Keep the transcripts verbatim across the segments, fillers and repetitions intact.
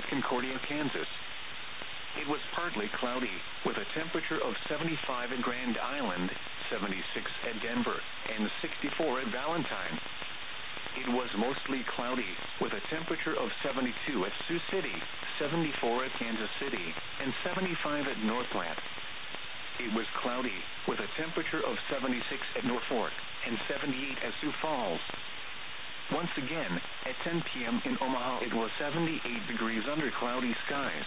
Concordia, Kansas. It was partly cloudy, with a temperature of seventy-five at Grand Island, seventy-six at Denver, and sixty-four at Valentine. It was mostly cloudy, with a temperature of seventy-two at Sioux City, seventy-four at Kansas City, and seventy-five at Northplant. It was cloudy, with a temperature of seventy-six at Norfolk, and seventy-eight at Sioux Falls. Once again, at ten p.m. in Omaha, it was seventy-eight degrees under cloudy skies.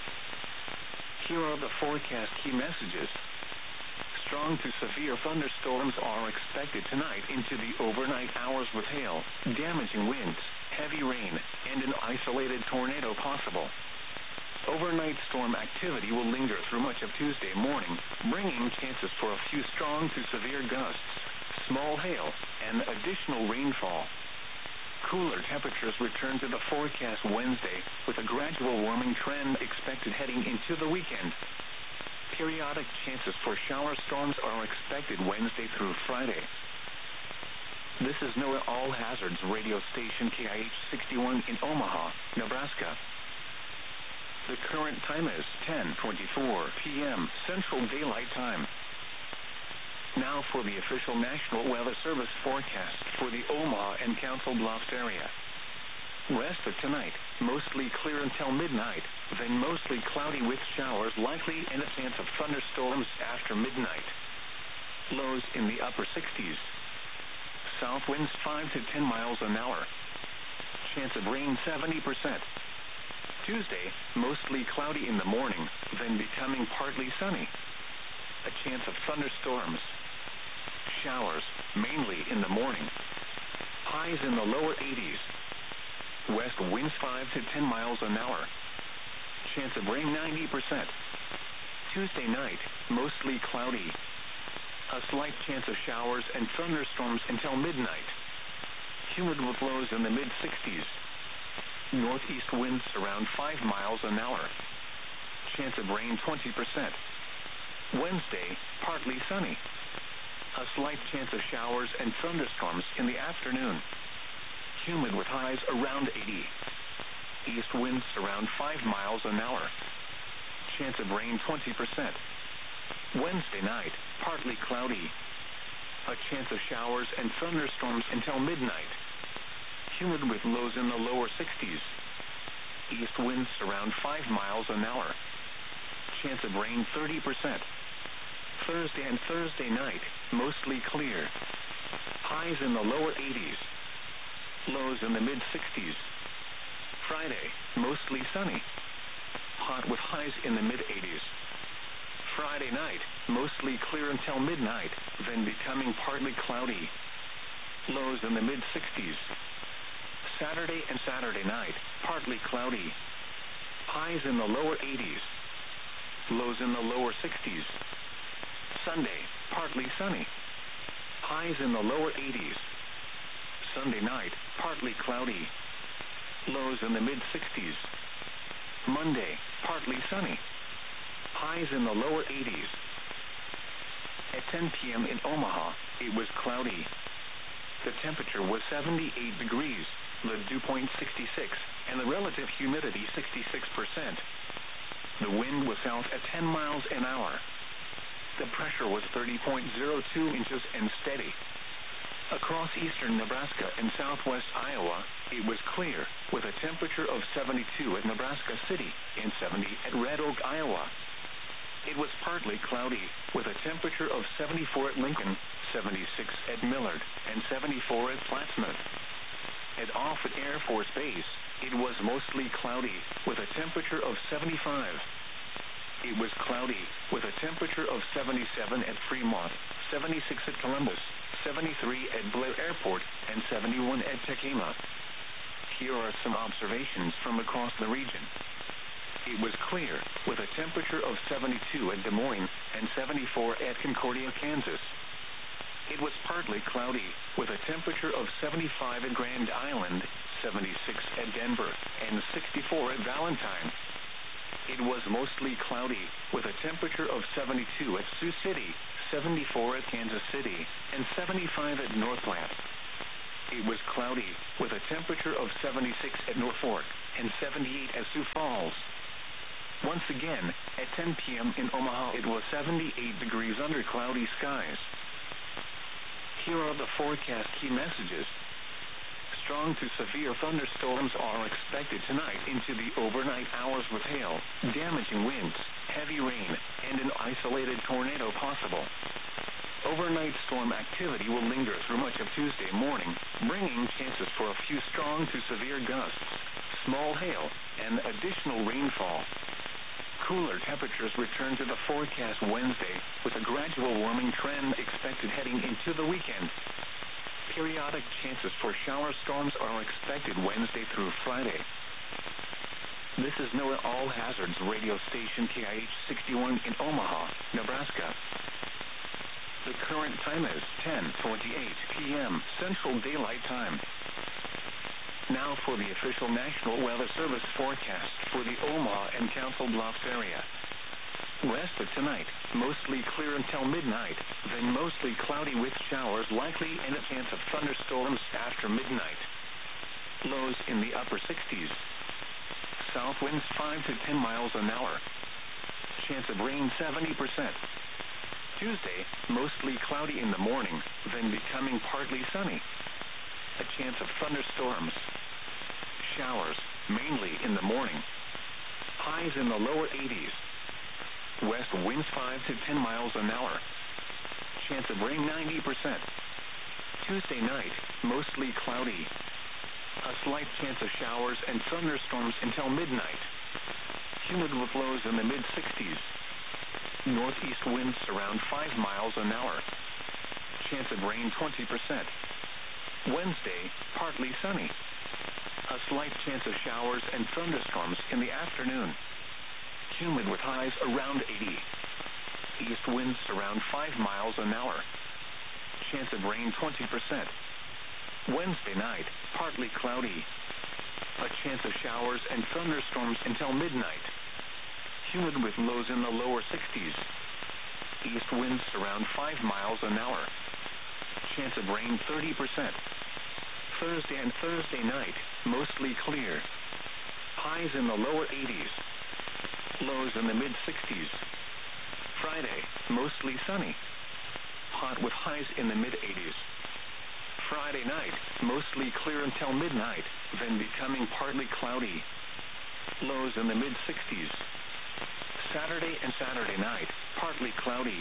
Here are the forecast key messages. Strong to severe thunderstorms are expected tonight into the overnight hours with hail, damaging winds, heavy rain, and an isolated tornado possible. Overnight storm activity will linger through much of Tuesday morning, bringing chances for a few strong to severe gusts, small hail, and additional rainfall. Cooler temperatures return to the forecast Wednesday, with a gradual warming trend expected heading into the weekend. Periodic chances for shower storms are expected Wednesday through Friday. This is NOAA All Hazards radio station K I H sixty-one in Omaha, Nebraska. The current time is ten twenty-four p.m. Central Daylight Time. Now for the official National Weather Service forecast for the Omaha and Council Bluffs area. Rest of tonight, mostly clear until midnight, then mostly cloudy with showers likely and a chance of thunderstorms after midnight. Lows in the upper sixties. South winds five to ten miles an hour. Chance of rain seventy percent. Tuesday, mostly cloudy in the morning, then becoming partly sunny. A chance of thunderstorms. Showers, mainly in the morning. Highs in the lower eighties. West winds five to ten miles an hour. Chance of rain ninety percent. Tuesday night, mostly cloudy. A slight chance of showers and thunderstorms until midnight. Humid with lows in the mid-sixties. Northeast winds around five miles an hour. Chance of rain twenty percent. Wednesday, partly sunny. A slight chance of showers and thunderstorms in the afternoon. Humid with highs around eighty. East winds around five miles an hour. Chance of rain twenty percent. Wednesday night, partly cloudy. A chance of showers and thunderstorms until midnight. Humid with lows in the lower sixties. East winds around five miles an hour. Chance of rain thirty percent. Thursday and Thursday night, mostly clear. Highs in the lower eighties. Lows in the mid-sixties. Friday, mostly sunny. Hot with highs in the mid-eighties. Friday night, mostly clear until midnight, then becoming partly cloudy. Lows in the mid-sixties. Saturday and Saturday night, partly cloudy. Highs in the lower eighties. Lows in the lower sixties. Sunday, partly sunny. Highs in the lower eighties. Sunday night, partly cloudy. Lows in the mid-sixties. Monday, partly sunny. Highs in the lower eighties. At ten p.m. in Omaha, it was cloudy. The temperature was seventy-eight degrees, the dew point sixty-six, and the relative humidity sixty-six percent. The wind was south at ten miles an hour. The pressure was thirty point zero two inches and steady. Across eastern Nebraska and southwest Iowa, it was clear, with a temperature of seventy-two at Nebraska City and seventy at Red Oak, Iowa. It was partly cloudy, with a temperature of seventy-four at Lincoln, seventy-six at Millard, and seventy-four at Plattsmouth. At Offutt Air Force Base, it was mostly cloudy, with a temperature of seventy-five. It was cloudy, with a temperature of seventy-seven at Fremont, seventy-six at Columbus, seventy-three at Blair Airport, and seventy-one at Tacoma. Here are some observations from across the region. It was clear, with a temperature of seventy-two at Des Moines and seventy-four at Concordia, Kansas. It was partly cloudy, with a temperature of seventy-five at Grand Island, seventy-six at Denver, and sixty-four at Valentine. It was mostly cloudy, with a temperature of seventy-two at Sioux City, seventy-four at Kansas City, and seventy-five at Northplant. It was cloudy, with a temperature of seventy-six at Norfolk, and seventy-eight at Sioux Falls. Once again, at ten p.m. in Omaha, it was seventy-eight degrees under cloudy skies. Here are the forecast key messages. Strong to severe thunderstorms are expected tonight into the overnight hours with hail, damaging winds, heavy rain, and an isolated tornado possible. Overnight storm activity will linger through much of Tuesday morning, bringing chances for a few strong to severe gusts, small hail, and additional rainfall. Cooler temperatures return to the forecast Wednesday, with a gradual warming trend expected heading into the weekend. Periodic chances for shower storms are expected Wednesday through Friday. This is NOAA All Hazards radio station K I H sixty-one in Omaha, Nebraska. The current time is ten twenty-eight p.m. Central Daylight Time. Now for the official National Weather Service forecast for the Omaha and Council Bluffs area. West of tonight, mostly clear until midnight, then mostly cloudy with showers likely and a chance of thunderstorms after midnight. Lows in the upper sixties. South winds five to ten miles an hour. Chance of rain seventy percent. Tuesday, mostly cloudy in the morning, then becoming partly sunny. A chance of thunderstorms. Showers, mainly in the morning. Highs in the lower eighties. West winds five to ten miles an hour. Chance of rain ninety percent. Tuesday night, mostly cloudy. A slight chance of showers and thunderstorms until midnight. Humid with lows in the mid-sixties. Northeast winds around five miles an hour. Chance of rain twenty percent. Wednesday, partly sunny. A slight chance of showers and thunderstorms in the afternoon. Humid with highs around eighty. East winds around five miles an hour. Chance of rain twenty percent. Wednesday night, partly cloudy. A chance of showers and thunderstorms until midnight. Humid with lows in the lower sixties. East winds around five miles an hour. Chance of rain thirty percent. Thursday and Thursday night, mostly clear. Highs in the lower eighties. Lows in the mid-sixties. Friday, mostly sunny. Hot with highs in the mid-eighties. Friday night, mostly clear until midnight, then becoming partly cloudy. Lows in the mid-sixties. Saturday and Saturday night, partly cloudy.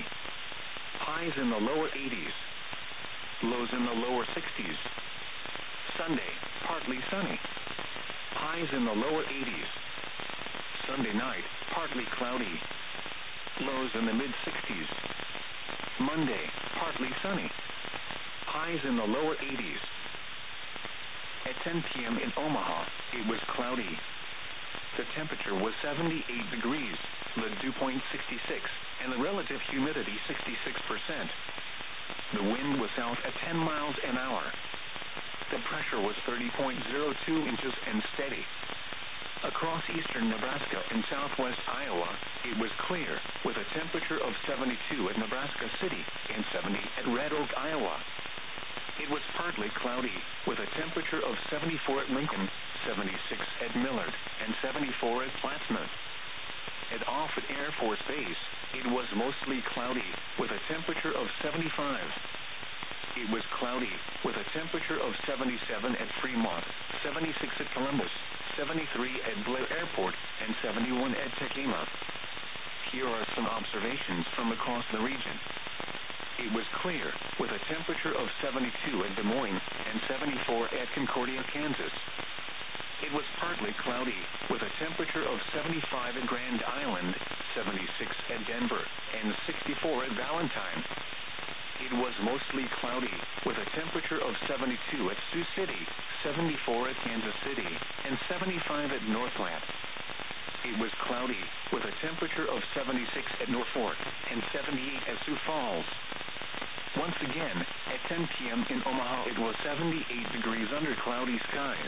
Highs in the lower eighties. Lows in the lower sixties. Sunday, partly sunny. Highs in the lower eighties. Sunday night, partly cloudy. Lows in the mid-sixties. Monday, partly sunny. Highs in the lower eighties. At ten p.m. in Omaha, it was cloudy. The temperature was seventy-eight degrees, the dew point sixty-six, and the relative humidity sixty-six percent. The wind was south at ten miles an hour. The pressure was thirty point zero two inches and steady. Across eastern Nebraska and southwest Iowa, it was clear, with a temperature of seventy-two at Nebraska City and seventy at Red Oak, Iowa. It was partly cloudy, with a temperature of seventy-four at Lincoln, seventy-six at Millard, and seventy-four at Plattsmouth. At Offutt Air Force Base, it was mostly cloudy, with a temperature of seventy-five. It was cloudy, with a temperature of seventy-seven at Fremont, seventy-six at Columbus, seventy-three at Blair Airport, and seventy-one at Tekema. Here are some observations from across the region. It was clear, with a temperature of seventy-two at Des Moines and seventy-four at Concordia, Kansas. It was partly cloudy, with a temperature of seventy-five at Grand Island, seventy-six at Denver, and sixty-four at Valentine. It was mostly cloudy, with a temperature of seventy-two at Sioux City, seventy-four at Kansas City, and seventy-five at Northland. It was cloudy, with a temperature of seventy-six at Norfolk and seventy-eight at Sioux Falls. Once again, at ten p.m. in Omaha, it was seventy-eight degrees under cloudy skies.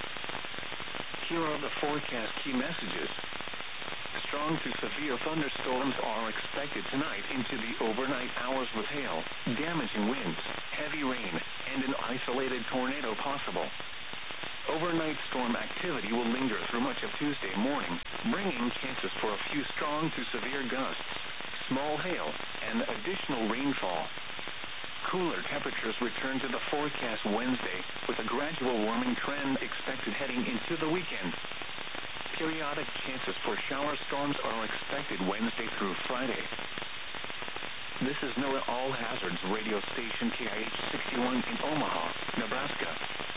Here are the forecast key messages. Strong to severe thunderstorms are expected tonight into the overnight hours with hail, damaging winds, heavy rain, and an isolated tornado possible. Overnight storm activity will linger through much of Tuesday morning, bringing chances for a few strong to severe gusts, small hail, and additional rainfall. Cooler temperatures return to the forecast Wednesday, with a gradual warming trend expected heading into the weekend. Periodic chances for shower storms are expected Wednesday through Friday. This is NOAA All Hazards radio station K I H sixty-one in Omaha, Nebraska.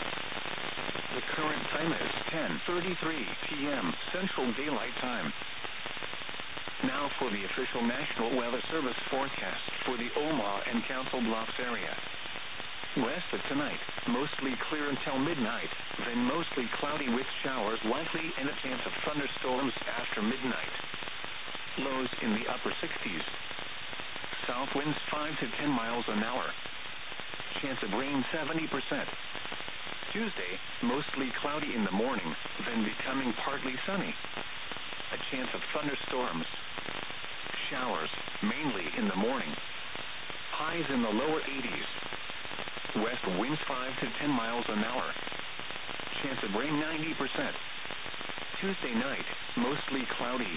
The current time is ten thirty-three p.m. Central Daylight Time. Now for the official National Weather Service forecast for the Omaha and Council Bluffs area. West of tonight, mostly clear until midnight, then mostly cloudy with showers likely and a chance of thunderstorms after midnight. Lows in the upper sixties. South winds five to ten miles an hour. Chance of rain seventy percent. Tuesday, mostly cloudy in the morning, then becoming partly sunny. A chance of thunderstorms. Showers, mainly in the morning. Highs in the lower eighties. West winds five to ten miles an hour. Chance of rain ninety percent. Tuesday night, mostly cloudy.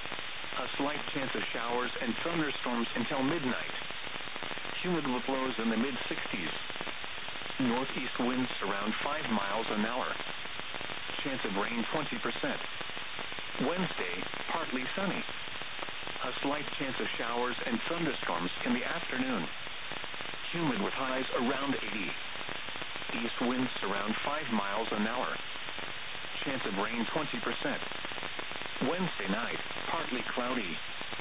A slight chance of showers and thunderstorms until midnight. Humid with lows in the mid-sixties. Northeast winds around five miles an hour. Chance of rain twenty percent. Wednesday, partly sunny. A slight chance of showers and thunderstorms in the afternoon. Humid with highs around eighty. East winds around five miles an hour. Chance of rain twenty percent. Wednesday night, partly cloudy.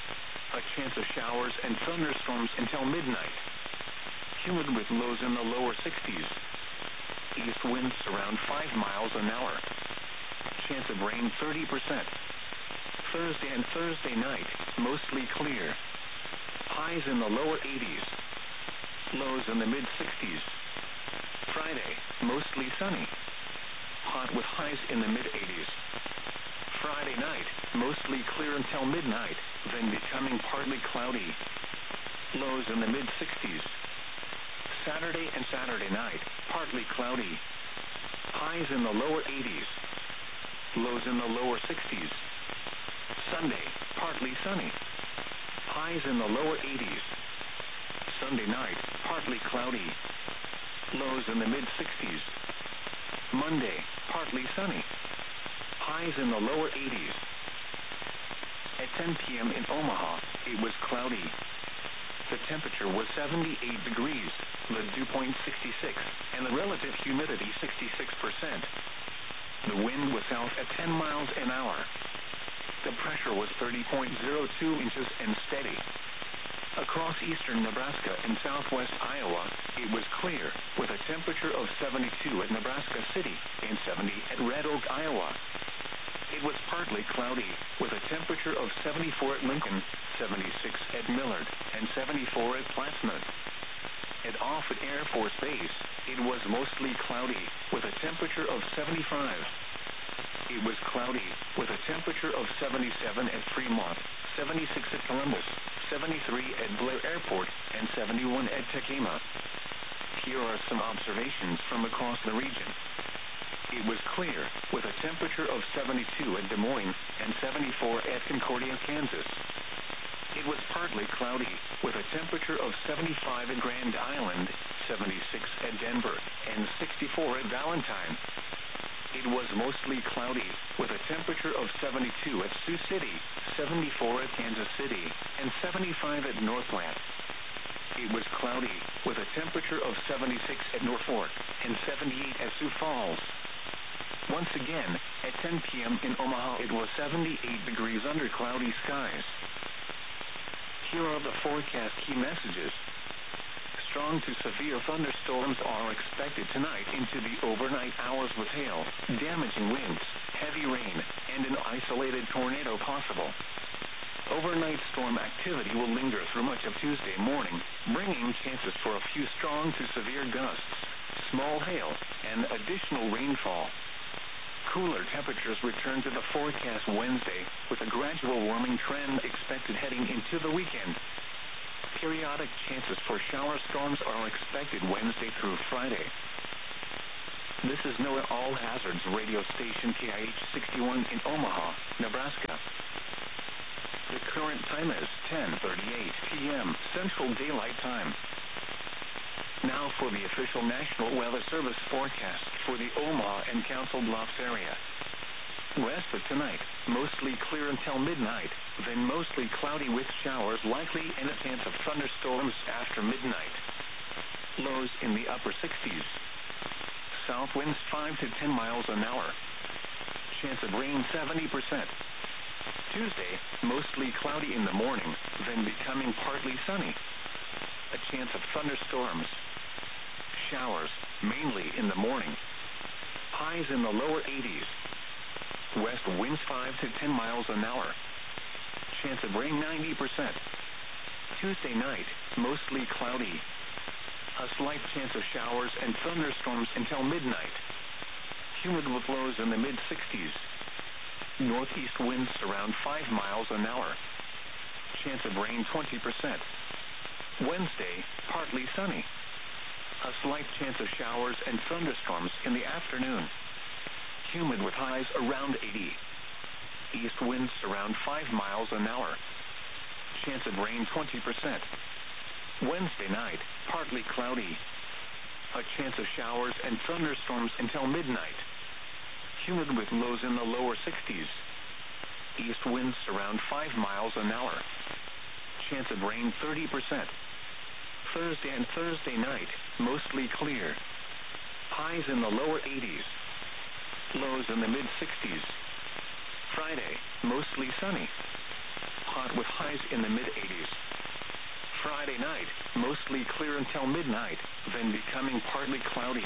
A chance of showers and thunderstorms until midnight. Humid with lows in the lower sixties. East winds around five miles an hour. Chance of rain thirty percent. Thursday and Thursday night, mostly clear. Highs in the lower eighties. Lows in the mid-sixties. Friday, mostly sunny. Hot with highs in the mid-eighties. Friday night, mostly clear until midnight, then becoming partly cloudy. Lows in the mid-sixties. Saturday and Saturday night, partly cloudy. Highs in the lower eighties. Lows in the lower sixties. Sunday, partly sunny. Highs in the lower eighties. Sunday night, partly cloudy. Lows in the mid-sixties. Monday, partly sunny. Highs in the lower eighties. At ten p.m. in Omaha, it was cloudy. The temperature was seventy-eight degrees, the dew point sixty-six, and the relative humidity sixty-six percent. The wind was south at ten miles an hour. The pressure was thirty point zero two inches and steady. Across eastern Nebraska and southwest Iowa, it was clear, with a temperature of seventy-two at Nebraska City and seventy at Red Oak, Iowa. It was partly cloudy, with a temperature of seventy-four at Lincoln, seventy-six at Millard, and seventy-four at Plattsmouth. At Offutt Air Force Base, it was mostly cloudy, with a temperature of seventy-five. It was cloudy, with a temperature of seventy-seven at Fremont, seventy-six at Columbus, seventy-three at Blair Airport, and seventy-one at Tekema. Here are some observations from across the region. It was clear, with a temperature of seventy-two at Des Moines and seventy-four at Concordia, Kansas. It was partly cloudy, with a temperature of seventy-five at Grand Island, seventy-six at Denver, and sixty-four at Valentine. It was mostly cloudy, with a temperature of seventy-two at Sioux City, seventy-four at Kansas City, and seventy-five at Northland. It was cloudy, with a temperature of seventy-six at Norfolk and seventy-eight at Sioux Falls. Once again, at ten p.m. in Omaha, it was seventy-eight degrees under cloudy skies. Here are the forecast key messages. Strong to severe thunderstorms are expected tonight into the overnight hours with hail, damaging winds, heavy rain, and an isolated tornado possible. Overnight storm activity will linger through much of Tuesday morning, bringing chances for a few strong to severe gusts, small hail, and additional rainfall. Cooler temperatures return to the forecast Wednesday, with a gradual warming trend expected heading into the weekend. Periodic chances for shower storms are expected Wednesday through Friday. This is NOAA All Hazards radio station K I H sixty-one in Omaha, Nebraska. The current time is ten thirty-eight p.m. Central Daylight Time. Now for the official National Weather Service forecast for the Omaha and Council Bluffs area. West of tonight, mostly clear until midnight, then mostly cloudy with showers likely and a chance of thunderstorms after midnight. Lows in the upper sixties. South winds five to ten miles an hour. Chance of rain seventy percent. Tuesday, mostly cloudy in the morning, then becoming partly sunny. A chance of thunderstorms. Showers, mainly in the morning. Highs in the lower eighties. West winds five to ten miles an hour. Chance of rain ninety percent. Tuesday night, mostly cloudy. A slight chance of showers and thunderstorms until midnight. Humid with lows in the mid-sixties. Northeast winds around five miles an hour. Chance of rain twenty percent. Wednesday, partly sunny. A slight chance of showers and thunderstorms in the afternoon. Humid with highs around eighty. East winds around five miles an hour. Chance of rain twenty percent. Wednesday night, partly cloudy. A chance of showers and thunderstorms until midnight. Humid with lows in the lower sixties. East winds around five miles an hour. Chance of rain thirty percent. Thursday and Thursday night, mostly clear. Highs in the lower eighties. Lows in the mid-sixties. Friday, mostly sunny. Hot with highs in the mid-eighties. Friday night, mostly clear until midnight, then becoming partly cloudy.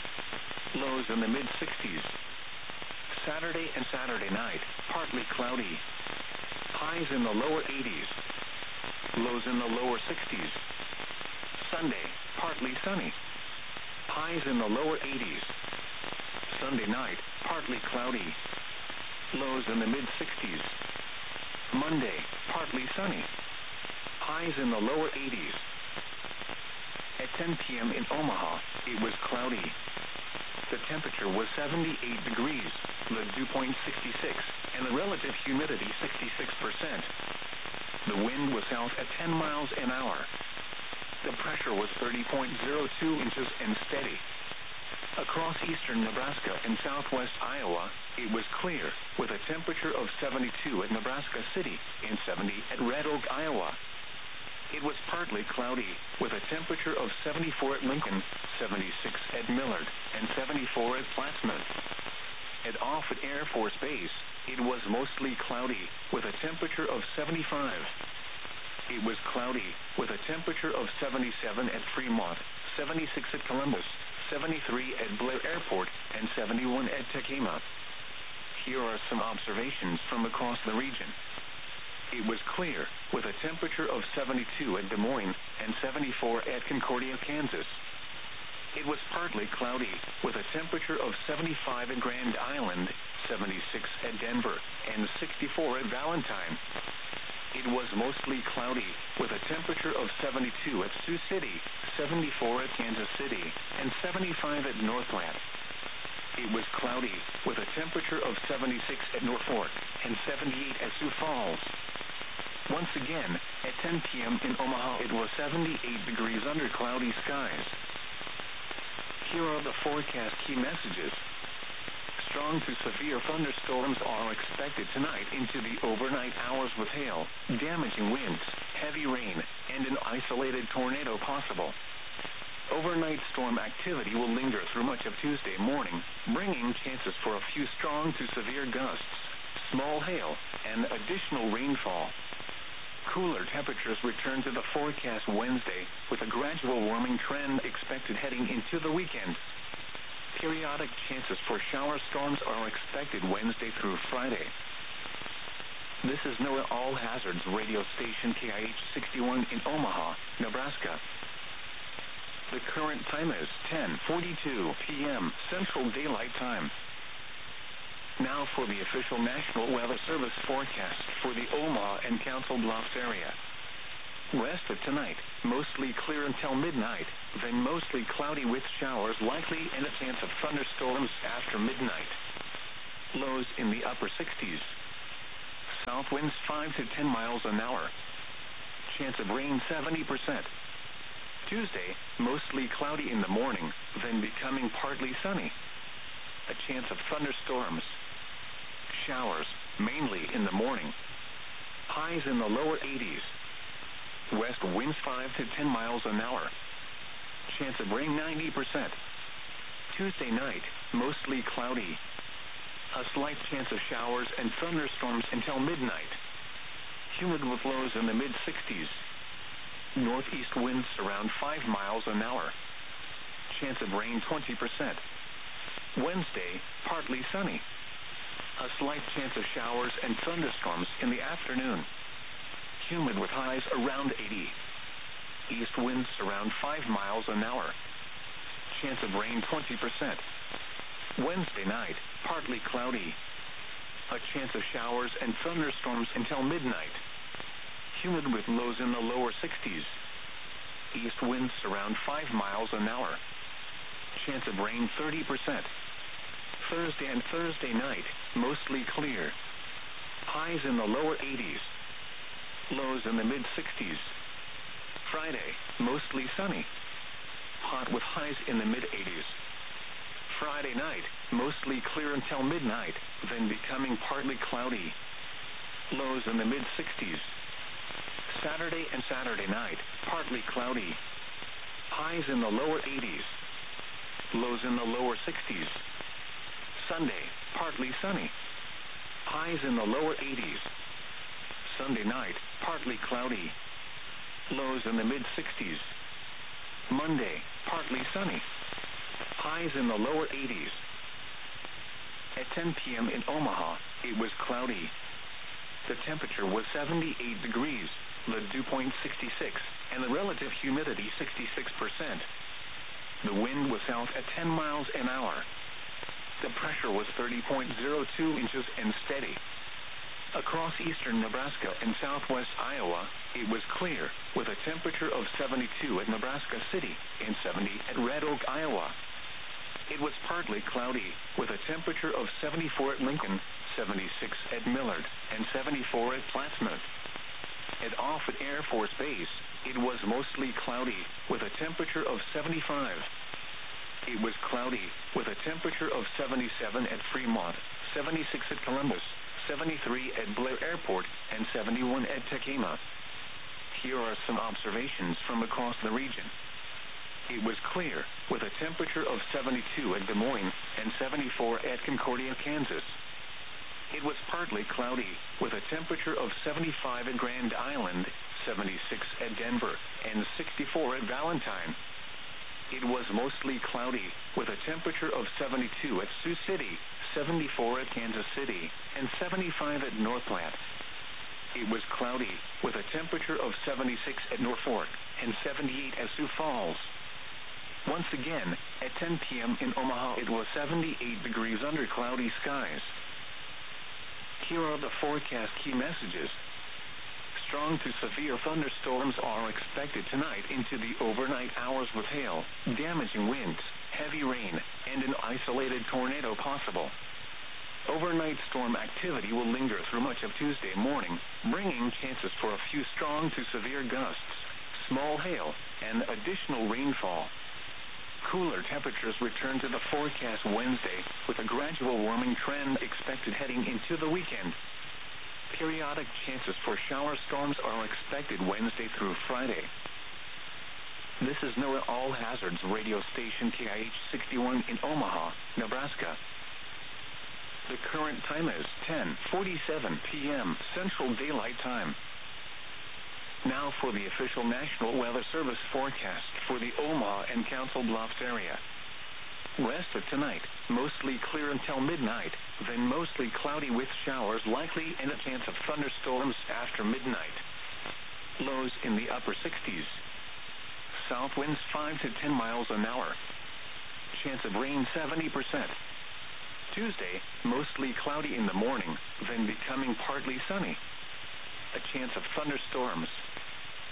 Lows in the mid-sixties. Saturday and Saturday night, partly cloudy. Highs in the lower eighties. Lows in the lower sixties. Sunday, partly sunny. Highs in the lower eighties. Sunday night, partly cloudy. Lows in the mid-sixties. Monday, partly sunny. Highs in the lower eighties. At ten p.m. in Omaha, it was cloudy. The temperature was seventy-eight degrees, the dew point sixty-six, and the relative humidity sixty-six percent. The wind was south at ten miles an hour. The pressure was thirty point zero two inches and steady. Across eastern Nebraska and southwest Iowa, it was clear, with a temperature of seventy-two at Nebraska City and seventy at Red Oak, Iowa. It was partly cloudy, with a temperature of seventy-four at Lincoln, seventy-six at Millard, and seventy-four at Plattsmouth. At Offutt Air Force Base, it was mostly cloudy, with a temperature of seventy-five. It was cloudy, with a temperature of seventy-seven at Fremont, seventy-six at Columbus, seventy-three at Blair Airport, and seventy-one at Tekema. Here are some observations from across the region. It was clear, with a temperature of seventy-two at Des Moines and seventy-four at Concordia, Kansas. It was partly cloudy, with a temperature of seventy-five at Grand Island, seventy-six at Denver, and sixty-four at Valentine. It was mostly cloudy, with a temperature of seventy-two at Sioux City, seventy-four at Kansas City, and seventy-five at Northland. It was cloudy, with a temperature of seventy-six at Norfolk and seventy-eight at Sioux Falls. Once again, at ten p.m. in Omaha, it was seventy-eight degrees under cloudy skies. Here are the forecast key messages. Strong to severe thunderstorms are expected tonight into the overnight hours with hail, damaging winds, heavy rain, and an isolated tornado possible. Overnight storm activity will linger through much of Tuesday morning, bringing chances for a few strong to severe gusts, small hail, and additional rainfall. Cooler temperatures return to the forecast Wednesday, with a gradual warming trend expected heading into the weekend. Periodic chances for shower storms are expected Wednesday through Friday. This is NOAA All Hazards radio station K I H sixty-one in Omaha, Nebraska. The current time is ten forty-two p.m. Central Daylight Time. Now for the official National Weather Service forecast for the Omaha and Council Bluffs area. Rest of tonight, mostly clear until midnight, then mostly cloudy with showers likely and a chance of thunderstorms after midnight. Lows in the upper sixties. South winds five to ten miles an hour. Chance of rain seventy percent. Tuesday, mostly cloudy in the morning, then becoming partly sunny. A chance of thunderstorms. Showers, mainly in the morning. Highs in the lower eighties. West winds five to ten miles an hour. Chance of rain ninety percent. Tuesday night, mostly cloudy. A slight chance of showers and thunderstorms until midnight. Humid with lows in the mid-sixties. Northeast winds around five miles an hour. Chance of rain twenty percent. Wednesday, partly sunny. A slight chance of showers and thunderstorms in the afternoon. Humid with highs around eighty. East winds around five miles an hour. Chance of rain twenty percent. Wednesday night, partly cloudy. A chance of showers and thunderstorms until midnight. Humid with lows in the lower sixties. East winds around five miles an hour. Chance of rain thirty percent. Thursday and Thursday night, mostly clear. Highs in the lower eighties. Lows in the mid-sixties. Friday, mostly sunny. Hot with highs in the mid-eighties. Friday night, mostly clear until midnight, then becoming partly cloudy. Lows in the mid-sixties. Saturday and Saturday night, partly cloudy. Highs in the lower eighties. Lows in the lower sixties. Sunday, partly sunny. Highs in the lower eighties. Sunday night, partly cloudy. Lows in the mid-sixties. Monday, partly sunny. Highs in the lower eighties. At ten p.m. in Omaha, it was cloudy. The temperature was seventy-eight degrees, the dew point sixty-six, and the relative humidity sixty-six percent. The wind was south at ten miles an hour. The pressure was thirty point zero two inches and steady. Across eastern Nebraska and southwest Iowa, it was clear, with a temperature of seventy-two at Nebraska City and seventy at Red Oak, Iowa. It was partly cloudy, with a temperature of seventy-four at Lincoln, seventy-six at Millard, and seventy-four at Plattsmouth. At Offutt Air Force Base, it was mostly cloudy, with a temperature of seventy-five. It was cloudy, with a temperature of seventy-seven at Fremont, seventy-six at Columbus, seventy-three at Blair Airport, and seventy-one at Tacoma. Here are some observations from across the region. It was clear, with a temperature of seventy-two at Des Moines and seventy-four at Concordia, Kansas. It was partly cloudy, with a temperature of seventy-five at Grand Island, seventy-six at Denver, and sixty-four at Valentine. It was mostly cloudy, with a temperature of seventy-two at Sioux City, seventy-four at Kansas City, and seventy-five at North Platte. It was cloudy, with a temperature of seventy-six at Norfolk and seventy-eight at Sioux Falls. Once again, at ten p.m. in Omaha, it was seventy-eight degrees under cloudy skies. Here are the forecast key messages. Strong to severe thunderstorms are expected tonight into the overnight hours with hail, damaging winds, heavy rain, and an isolated tornado possible. Overnight storm activity will linger through much of Tuesday morning, bringing chances for a few strong to severe gusts, small hail, and additional rainfall. Cooler temperatures return to the forecast Wednesday, with a gradual warming trend expected heading into the weekend. Periodic chances for shower storms are expected Wednesday through Friday. This is NOAA All Hazards radio station K I H sixty-one in Omaha, Nebraska. The current time is ten forty-seven p.m. Central Daylight Time. Now for the official National Weather Service forecast for the Omaha and Council Bluffs area. Rest of tonight, mostly clear until midnight, then mostly cloudy with showers likely and a chance of thunderstorms after midnight. Lows in the upper sixties. South winds five to ten miles an hour. Chance of rain seventy percent. Tuesday, mostly cloudy in the morning, then becoming partly sunny. A chance of thunderstorms.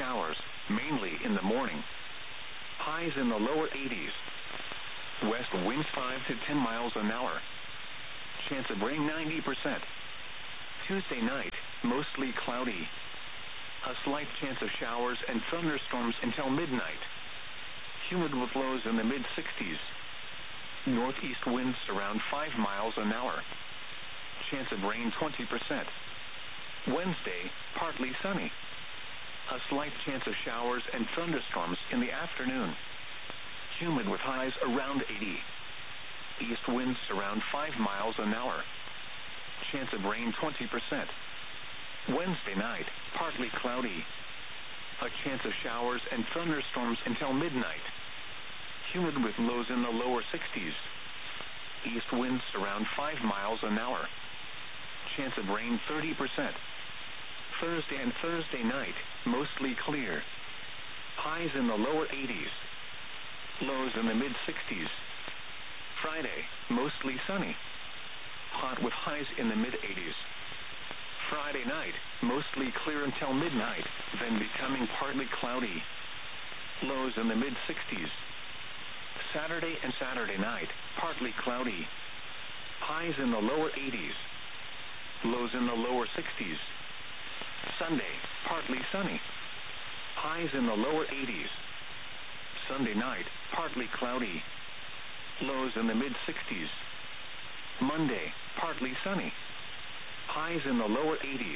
showers, mainly in the morning. Highs in the lower eighties. West winds five to ten miles an hour. Chance of rain ninety percent. Tuesday night, mostly cloudy. A slight chance of showers and thunderstorms until midnight. Humid with lows in the mid-sixties. Northeast winds around five miles an hour. Chance of rain twenty percent. Wednesday, partly sunny. A slight chance of showers and thunderstorms in the afternoon. Humid with highs around eighty. East winds around five miles an hour. Chance of rain twenty percent. Wednesday night, partly cloudy. A chance of showers and thunderstorms until midnight. Humid with lows in the lower sixties. East winds around five miles an hour. Chance of rain thirty percent. Thursday and Thursday night, mostly clear. Highs in the lower eighties. Lows in the mid-sixties. Friday, mostly sunny. Hot with highs in the mid-eighties. Friday night, mostly clear until midnight, then becoming partly cloudy. Lows in the mid-sixties. Saturday and Saturday night, partly cloudy. Highs in the lower eighties. Lows in the lower sixties. Sunday, partly sunny. Highs in the lower eighties. Sunday night, partly cloudy. Lows in the mid-sixties. Monday, partly sunny. Highs in the lower eighties.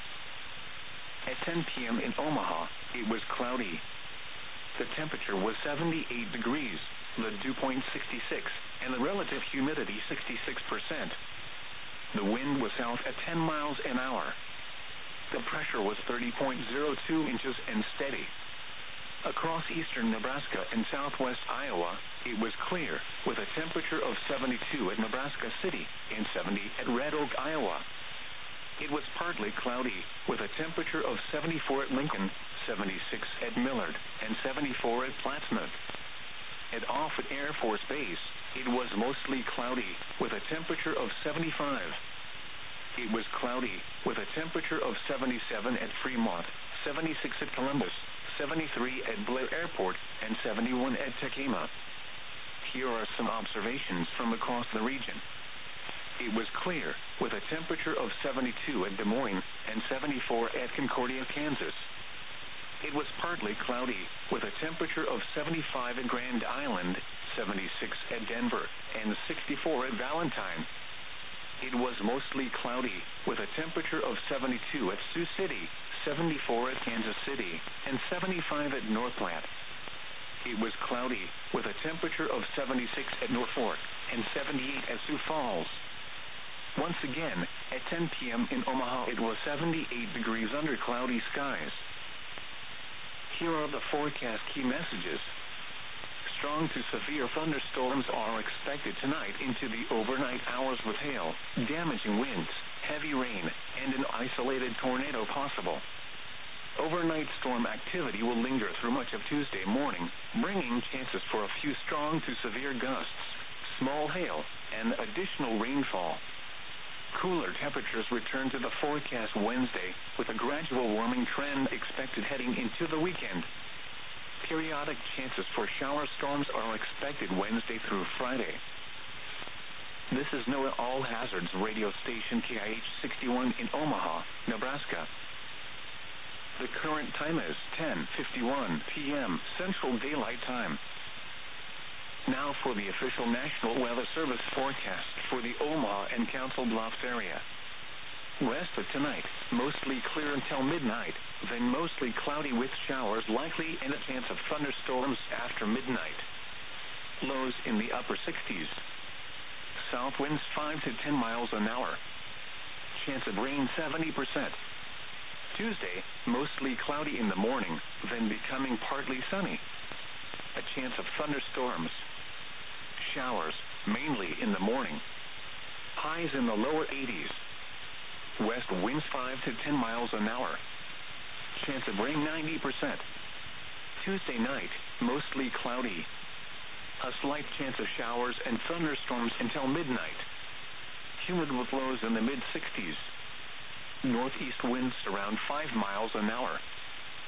At ten p.m. in Omaha, it was cloudy. The temperature was seventy-eight degrees, the dew point sixty-six, and the relative humidity sixty-six percent. The wind was south at ten miles an hour. The pressure was thirty point zero two inches and steady. Across eastern Nebraska and southwest Iowa, it was clear, with a temperature of seventy-two at Nebraska City and seventy at Red Oak, Iowa. It was partly cloudy, with a temperature of seventy-four at Lincoln, seventy-six at Millard, and seventy-four at Plattsmouth. At Offutt Air Force Base, it was mostly cloudy, with a temperature of seventy-five. It was cloudy, with a temperature of seventy-seven at Fremont, seventy-six at Columbus, seventy-three at Blair Airport, and seventy-one at Tekema. Here are some observations from across the region. It was clear, with a temperature of seventy-two at Des Moines and seventy-four at Concordia, Kansas. It was partly cloudy, with a temperature of seventy-five at Grand Island, seventy-six at Denver, and sixty-four at Valentine. It was mostly cloudy, with a temperature of seventy-two at Sioux City, seventy-four at Kansas City, and seventy-five at North Platte. It was cloudy, with a temperature of seventy-six at Norfolk and seventy-eight at Sioux Falls. Once again, at ten p.m. in Omaha, it was seventy-eight degrees under cloudy skies. Here are the forecast key messages. Strong to severe thunderstorms are expected tonight into the overnight hours with hail, damaging winds, heavy rain, and an isolated tornado possible. Overnight storm activity will linger through much of Tuesday morning, bringing chances for a few strong to severe gusts, small hail, and additional rainfall. Cooler temperatures return to the forecast Wednesday, with a gradual warming trend expected heading into the weekend. Periodic chances for shower storms are expected Wednesday through Friday. This is NOAA All Hazards radio station K I H sixty-one in Omaha, Nebraska. The current time is ten fifty-one p.m. Central Daylight Time. Now for the official National Weather Service forecast for the Omaha and Council Bluffs area. West of tonight, mostly clear until midnight, then mostly cloudy with showers likely and a chance of thunderstorms after midnight. Lows in the upper sixties. South winds five to ten miles an hour. Chance of rain seventy percent. Tuesday, mostly cloudy in the morning, then becoming partly sunny. A chance of thunderstorms. Showers, mainly in the morning. Highs in the lower eighties. West winds five to ten miles an hour. Chance of rain ninety percent. Tuesday night, mostly cloudy. A slight chance of showers and thunderstorms until midnight. Humid with lows in the mid-sixties. Northeast winds around five miles an hour.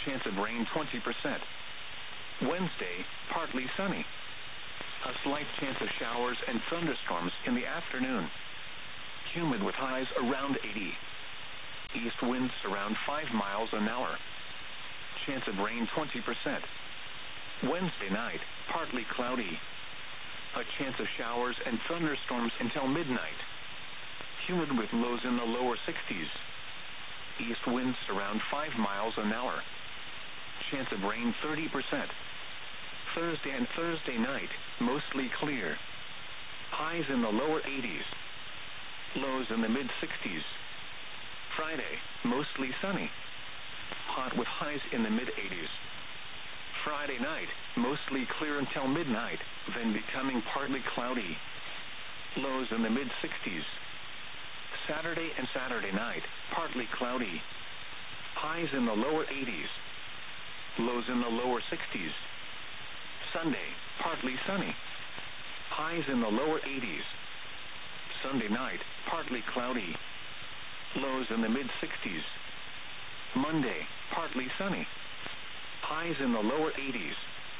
chance of rain twenty percent. Wednesday, partly sunny. A slight chance of showers and thunderstorms in the afternoon. Humid with highs around eighty. East winds around five miles an hour. Chance of rain twenty percent. Wednesday night, partly cloudy. A chance of showers and thunderstorms until midnight. Humid with lows in the lower sixties. East winds around five miles an hour. Chance of rain thirty percent. Thursday and Thursday night, mostly clear. Highs in the lower eighties. Lows in the mid-sixties. Friday, mostly sunny. Hot with highs in the mid-eighties. Friday night, mostly clear until midnight, then becoming partly cloudy. Lows in the mid-sixties. Saturday and Saturday night, partly cloudy. Highs in the lower eighties. Lows in the lower sixties. Sunday, partly sunny. Highs in the lower eighties. Sunday night, partly cloudy. Lows in the mid-sixties. Monday, partly sunny. Highs in the lower eighties.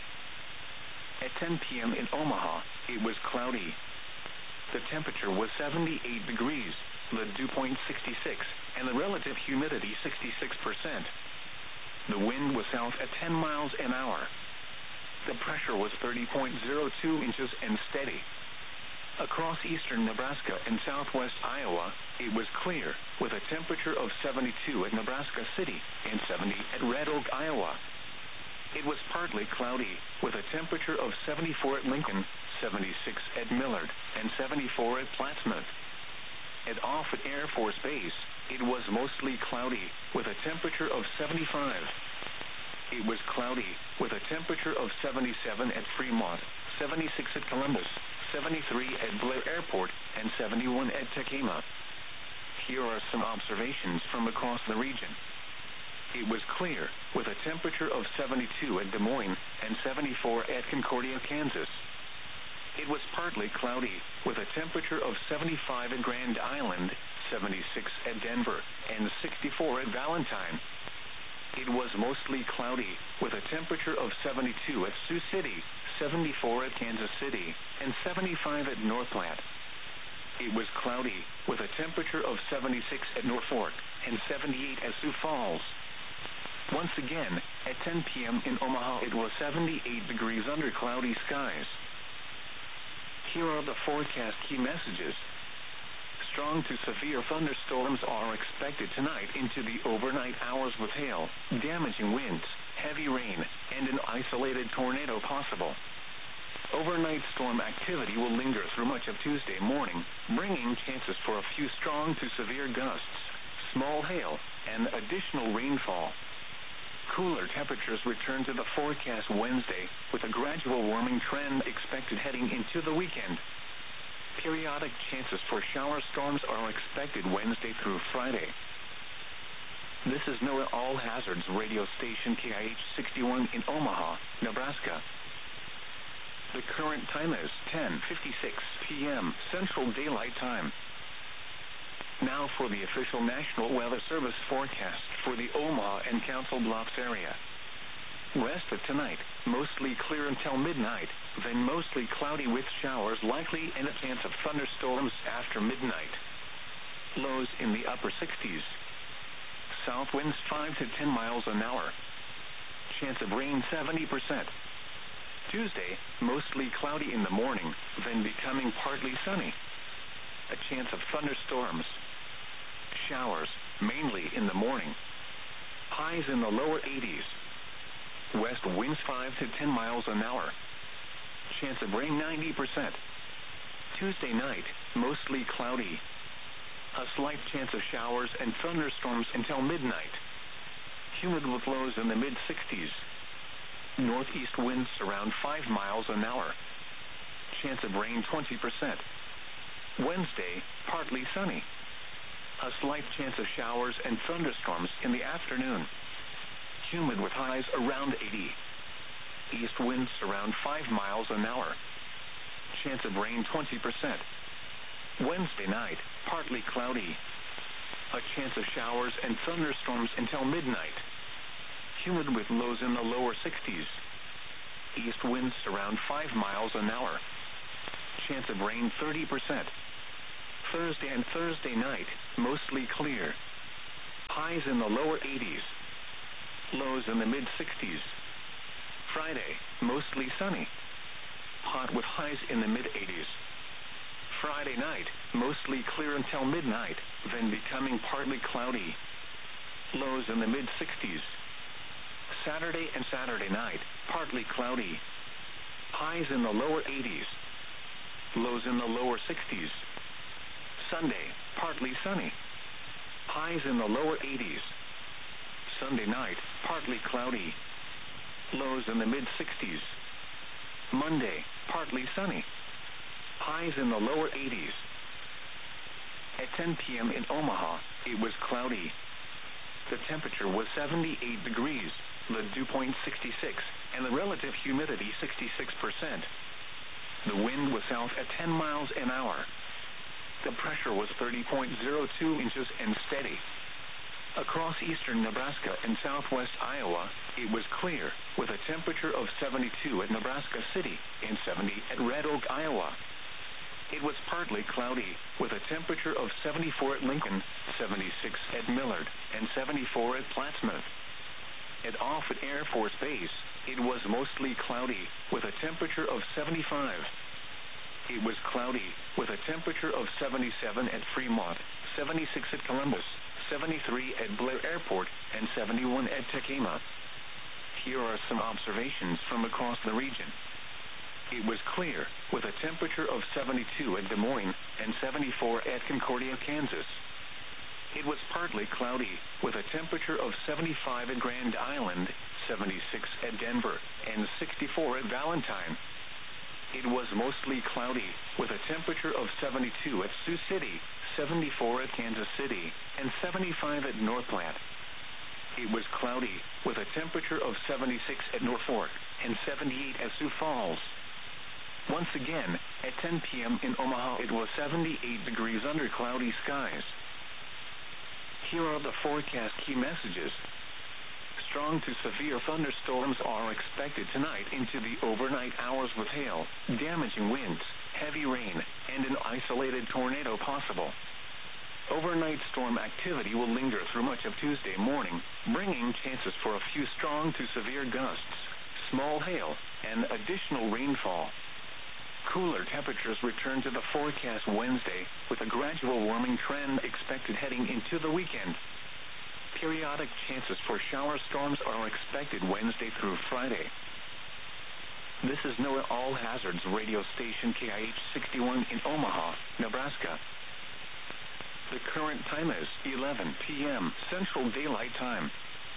At ten p.m. in Omaha, it was cloudy. The temperature was seventy-eight degrees, the dew point sixty-six, and the relative humidity sixty-six percent. The wind was south at ten miles an hour. The pressure was thirty point zero two inches and steady. Across eastern Nebraska and southwest Iowa, it was clear, with a temperature of seventy-two at Nebraska City and seventy at Red Oak, Iowa. It was partly cloudy, with a temperature of seventy-four at Lincoln, seventy-six at Millard, and seventy-four at Plattsmouth. At Offutt Air Force Base, it was mostly cloudy, with a temperature of seventy-five. It was cloudy, with a temperature of seventy-seven at Fremont, seventy-six at Columbus, seventy-three at Blair Airport, and seventy-one at Tacoma. Here are some observations from across the region. It was clear, with a temperature of seventy-two at Des Moines and seventy-four at Concordia, Kansas. It was partly cloudy, with a temperature of seventy-five at Grand Island, seventy-six at Denver, and sixty-four at Valentine. It was mostly cloudy, with a temperature of seventy-two at Sioux City, seventy-four at Kansas City, and seventy-five at North Platte. It was cloudy, with a temperature of seventy-six at Norfolk, and seventy-eight at Sioux Falls. Once again, at ten p.m. in Omaha, it was seventy-eight degrees under cloudy skies. Here are the forecast key messages. Strong to severe thunderstorms are expected tonight into the overnight hours with hail, damaging winds, heavy rain, and an isolated tornado possible. Overnight storm activity will linger through much of Tuesday morning, bringing chances for a few strong to severe gusts, small hail, and additional rainfall. Cooler temperatures return to the forecast Wednesday, with a gradual warming trend expected heading into the weekend. Periodic chances for shower storms are expected Wednesday through Friday. This is NOAA All Hazards radio station K I H sixty-one in Omaha, Nebraska. The current time is ten fifty-six p.m. Central Daylight Time. Now for the official National Weather Service forecast for the Omaha and Council Bluffs area. Rest of tonight, mostly clear until midnight, then mostly cloudy with showers likely and a chance of thunderstorms after midnight. Lows in the upper sixties. South winds five to ten miles an hour. Chance of rain seventy percent. Tuesday, mostly cloudy in the morning, then becoming partly sunny. A chance of thunderstorms. Showers, mainly in the morning. Highs in the lower eighties. West winds five to ten miles an hour. Chance of rain ninety percent. Tuesday night, mostly cloudy. A slight chance of showers and thunderstorms until midnight. Humid with lows in the mid-sixties. Northeast winds around five miles an hour. Chance of rain twenty percent. Wednesday, partly sunny. A slight chance of showers and thunderstorms in the afternoon. Humid with highs around eighty. East winds around five miles an hour. Chance of rain twenty percent. Wednesday night, partly cloudy. A chance of showers and thunderstorms until midnight. humid with lows in the lower sixties. East winds around five miles an hour. Chance of rain thirty percent. Thursday and Thursday night, mostly clear. Highs in the lower eighties. Lows in the mid-sixties. Friday, mostly sunny. Hot with highs in the mid-eighties. Friday night, mostly clear until midnight, then becoming partly cloudy. Lows in the mid-sixties. Saturday and Saturday night, partly cloudy. Highs in the lower eighties. Lows in the lower sixties. Sunday, partly sunny. Highs in the lower eighties. Sunday night, partly cloudy. Lows in the mid-sixties. Monday, partly sunny. Highs in the lower eighties. At ten p.m. in Omaha, it was cloudy. The temperature was seventy-eight degrees, the dew point sixty-six, and the relative humidity sixty-six percent. The wind was south at ten miles an hour. The pressure was thirty point zero two inches and steady. Across eastern Nebraska and southwest Iowa, it was clear, with a temperature of seventy-two at Nebraska City and seventy at Red Oak, Iowa. It was partly cloudy, with a temperature of seventy-four at Lincoln, seventy-six at Millard, and seventy-four at Plattsmouth. At Offutt Air Force Base, it was mostly cloudy, with a temperature of seventy-five. It was cloudy, with a temperature of seventy-seven at Fremont, seventy-six at Columbus, seventy-three at Blair Airport, and seventy-one at Tacoma. Here are some observations from across the region. It was clear, with a temperature of seventy-two at Des Moines and seventy-four at Concordia, Kansas. It was partly cloudy, with a temperature of seventy-five at Grand Island, seventy-six at Denver, and sixty-four at Valentine. It was mostly cloudy, with a temperature of seventy-two at Sioux City, seventy-four at Kansas City, and seventy-five at North Platte. It was cloudy, with a temperature of seventy-six at Norfolk and seventy-eight at Sioux Falls. Once again, at ten p.m. in Omaha, it was seventy-eight degrees under cloudy skies. Here are the forecast key messages. Strong to severe thunderstorms are expected tonight into the overnight hours with hail, damaging winds, heavy rain, and an isolated tornado possible. Overnight storm activity will linger through much of Tuesday morning, bringing chances for a few strong to severe gusts, small hail, and additional rainfall. Cooler temperatures return to the forecast Wednesday, with a gradual warming trend expected heading into the weekend. Periodic chances for shower storms are expected Wednesday through Friday. This is NOAA All Hazards radio station K I H sixty-one in Omaha, Nebraska. The current time is eleven p.m. Central Daylight Time.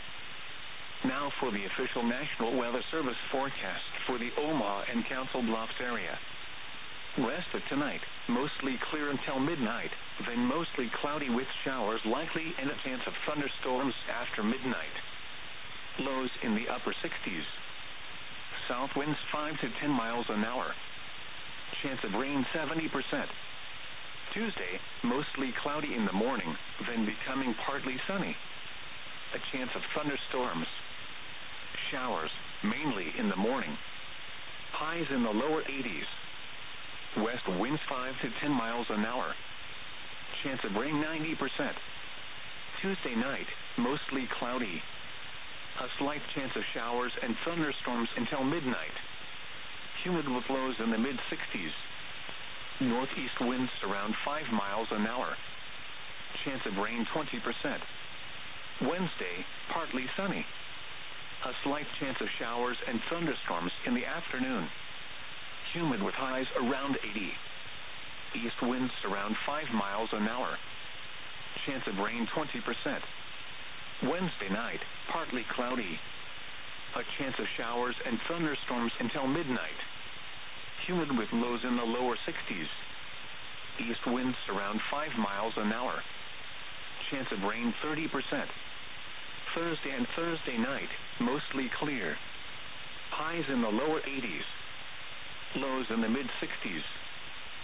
Now for the official National Weather Service forecast for the Omaha and Council Bluffs area. Rest of tonight, mostly clear until midnight, then mostly cloudy with showers likely and a chance of thunderstorms after midnight. Lows in the upper sixties. South winds five to ten miles an hour. Chance of rain seventy percent. Tuesday, mostly cloudy in the morning, then becoming partly sunny. A chance of thunderstorms. Showers, mainly in the morning. Highs in the lower eighties. West winds five to ten miles an hour. Chance of rain ninety percent. Tuesday night, mostly cloudy. A slight chance of showers and thunderstorms until midnight. Humid with lows in the mid-sixties. Northeast winds around five miles an hour. Chance of rain twenty percent. Wednesday, partly sunny. A slight chance of showers and thunderstorms in the afternoon. Humid with highs around eighty. East winds around five miles an hour. Chance of rain twenty percent. Wednesday night, partly cloudy. A chance of showers and thunderstorms until midnight. Humid with lows in the lower sixties. East winds around five miles an hour. Chance of rain thirty percent. Thursday and Thursday night, mostly clear. Highs in the lower eighties. Lows in the mid-sixties.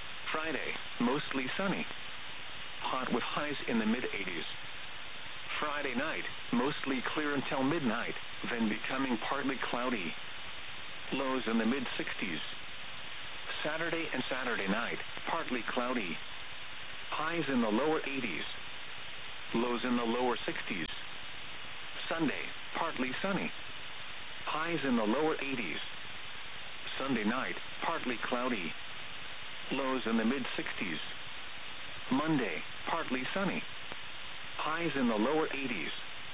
Friday, mostly sunny. Hot with highs in the mid-eighties. Friday. Friday night, mostly clear until midnight, then becoming partly cloudy. Lows in the mid sixties. Saturday and Saturday night, partly cloudy. Highs in the lower eighties. Lows in the lower sixties. Sunday, partly sunny. Highs in the lower eighties. Sunday night, partly cloudy. Lows in the mid sixties. Monday, partly sunny. Highs in the lower eighties.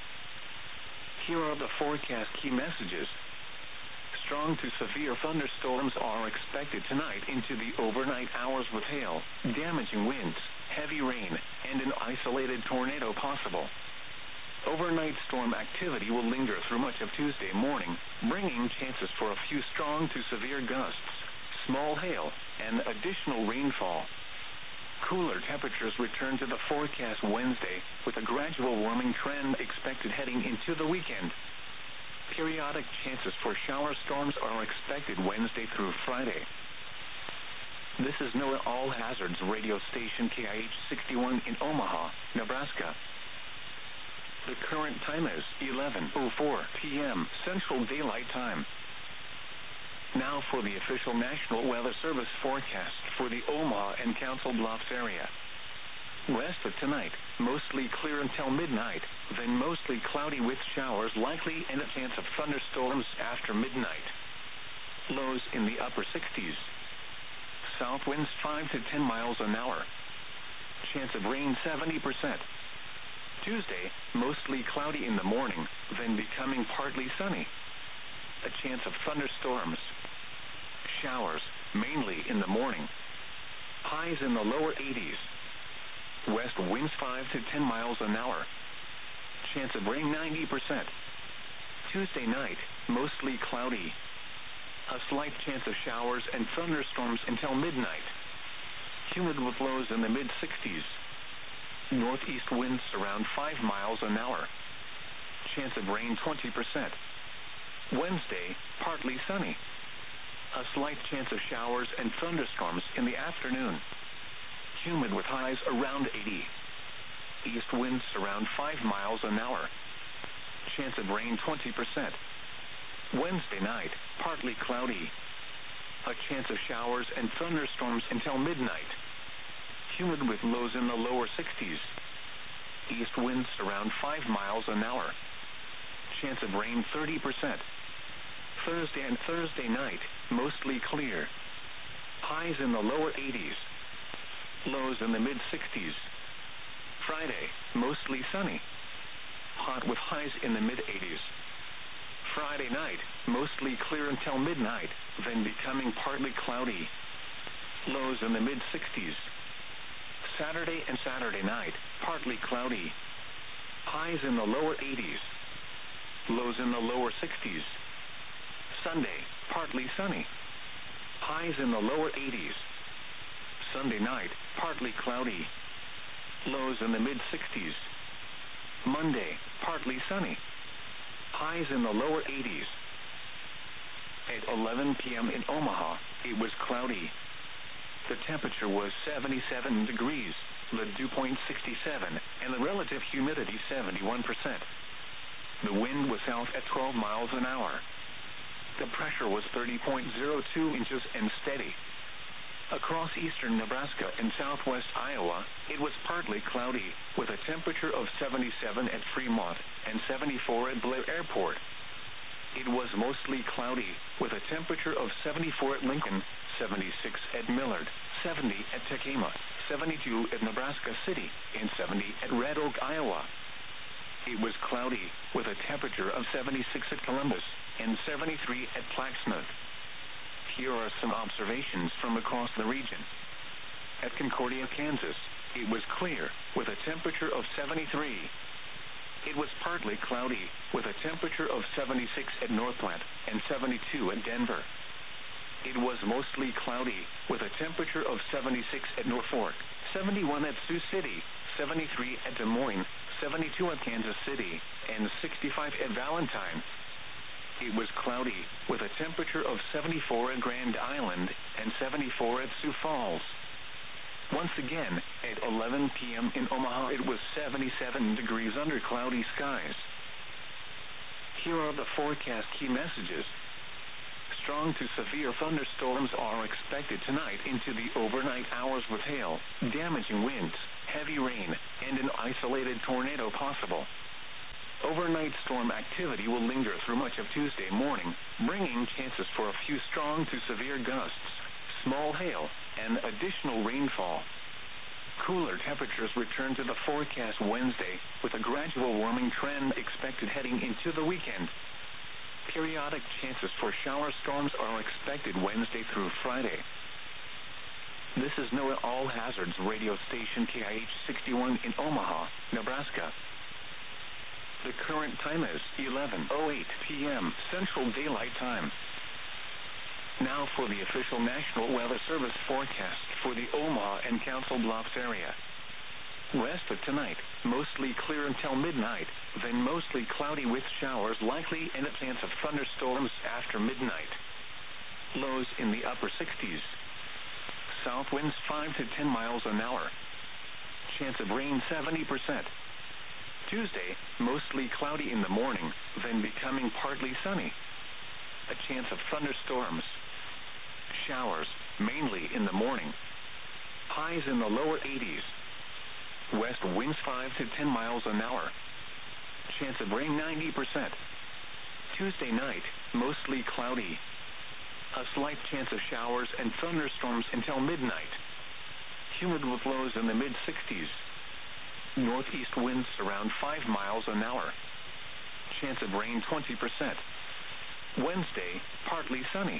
Here are the forecast key messages. Strong to severe thunderstorms are expected tonight into the overnight hours with hail, damaging winds, heavy rain, and an isolated tornado possible. Overnight storm activity will linger through much of Tuesday morning, bringing chances for a few strong to severe gusts, small hail, and additional rainfall. Cooler temperatures return to the forecast Wednesday, with a gradual warming trend expected heading into the weekend. Periodic chances for shower storms are expected Wednesday through Friday. This is NOAA All Hazards radio station K I H sixty-one in Omaha, Nebraska. The current time is eleven oh four p.m. Central Daylight Time. Now for the official National Weather Service forecast for the Omaha and Council Bluffs area. Rest of tonight, mostly clear until midnight, then mostly cloudy with showers likely and a chance of thunderstorms after midnight. Lows in the upper sixties. South winds five to ten miles an hour. Chance of rain seventy percent. Tuesday, mostly cloudy in the morning, then becoming partly sunny. A chance of thunderstorms. Showers, mainly in the morning. Highs in the lower eighties. West winds five to ten miles an hour. Chance of rain ninety percent. Tuesday night, mostly cloudy. A slight chance of showers and thunderstorms until midnight. Humid with lows in the mid sixties. Northeast winds around five miles an hour. Chance of rain twenty percent. Wednesday, partly sunny. A slight chance of showers and thunderstorms in the afternoon. Humid with highs around eighty. East winds around five miles an hour. Chance of rain twenty percent. Wednesday night, partly cloudy. A chance of showers and thunderstorms until midnight. Humid with lows in the lower sixties. East winds around five miles an hour. Chance of rain thirty percent. Thursday and Thursday night, mostly clear. Highs in the lower eighties. Lows in the mid sixties. Friday, mostly sunny. Hot with highs in the mid eighties. Friday night, mostly clear until midnight, then becoming partly cloudy. Lows in the mid sixties. Saturday and Saturday night, partly cloudy. Highs in the lower eighties. Lows in the lower sixties. Sunday, partly sunny. Highs in the lower eighties. Sunday night, partly cloudy. Lows in the mid sixties. Monday, partly sunny. Highs in the lower eighties. At eleven p.m. in Omaha, it was cloudy. The temperature was seventy-seven degrees, the dew point sixty-seven, and the relative humidity seventy-one percent. The wind was south at twelve miles an hour. The pressure was thirty point zero two inches and steady. Across eastern Nebraska and southwest Iowa, it was partly cloudy, with a temperature of seventy-seven at Fremont and seventy-four at Blair Airport. It was mostly cloudy, with a temperature of seventy-four at Lincoln, seventy-six at Millard, seventy at Tekema, seventy-two at Nebraska City, and seventy at Red Oak, Iowa. It was cloudy, with a temperature of seventy-six at Columbus and seventy-three at Plaxmouth. Here are some observations from across the region. At Concordia, Kansas, it was clear, with a temperature of seventy-three. It was partly cloudy, with a temperature of seventy-six at Northplant and seventy-two at Denver. It was mostly cloudy, with a temperature of seventy-six at Norfolk, seventy-one at Sioux City, seventy-three at Des Moines, seventy-two at Kansas City, and sixty-five at Valentine. It was cloudy, with a temperature of seventy-four at Grand Island and seventy-four at Sioux Falls. Once again, at eleven p.m. in Omaha, it was seventy-seven degrees under cloudy skies. Here are the forecast key messages. Strong to severe thunderstorms are expected tonight into the overnight hours with hail, damaging winds, heavy rain, and an isolated tornado possible. Overnight storm activity will linger through much of Tuesday morning, bringing chances for a few strong to severe gusts, small hail, and additional rainfall. Cooler temperatures return to the forecast Wednesday, with a gradual warming trend expected heading into the weekend. Periodic chances for shower storms are expected Wednesday through Friday. This is NOAA All Hazards radio station K I H sixty-one in Omaha, Nebraska. The current time is eleven oh eight p.m. Central Daylight Time. Now for the official National Weather Service forecast for the Omaha and Council Bluffs area. Rest of tonight, mostly clear until midnight, then mostly cloudy with showers likely and a chance of thunderstorms after midnight. Lows in the upper sixties. South winds five to ten miles an hour. Chance of rain seventy percent. Tuesday, mostly cloudy in the morning, then becoming partly sunny. A chance of thunderstorms. Showers, mainly in the morning. Highs in the lower eighties. West winds five to ten miles an hour. Chance of rain ninety percent. Tuesday night, mostly cloudy. A slight chance of showers and thunderstorms until midnight. Humid with lows in the mid sixties. Northeast winds around five miles an hour. Chance of rain twenty percent. Wednesday, partly sunny.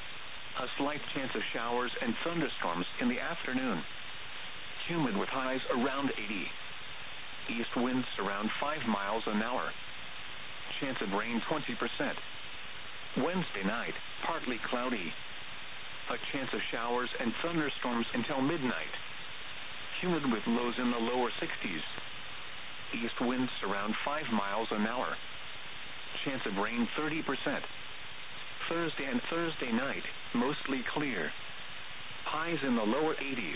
A slight chance of showers and thunderstorms in the afternoon. Humid with highs around eighty. East winds around five miles an hour. Chance of rain twenty percent. Wednesday night, partly cloudy. A chance of showers and thunderstorms until midnight. Humid with lows in the lower sixties. East winds around five miles an hour. Chance of rain thirty percent. Thursday and Thursday night, mostly clear. Highs in the lower eighties.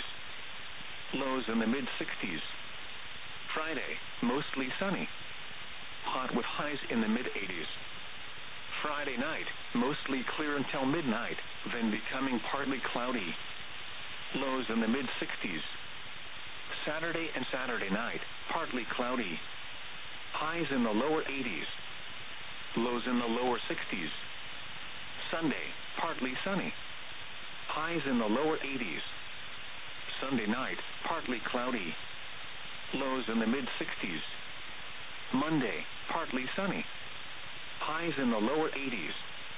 Lows in the mid sixties. Friday, mostly sunny. Hot with highs in the mid eighties. Friday night, mostly clear until midnight, then becoming partly cloudy. Lows in the mid sixties. Saturday and Saturday night, partly cloudy. Highs in the lower eighties. Lows in the lower sixties. Sunday, partly sunny. Highs in the lower eighties. Sunday night, partly cloudy. Lows in the mid sixties. Monday, partly sunny. Highs in the lower eighties.